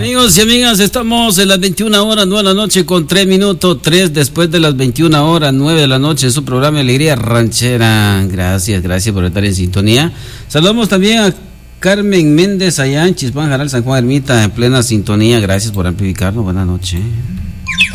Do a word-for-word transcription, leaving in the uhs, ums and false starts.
Amigos y amigas, estamos en las veintiuna horas, nueve de la noche con tres minutos, tres después de las veintiuna horas, nueve de la noche en su programa Alegría Ranchera. Gracias, gracias por estar en sintonía. Saludamos también a Carmen Méndez allá en Chispán, Jaral, San Juan Ermita, en plena sintonía. Gracias por amplificarnos. Buenas noches.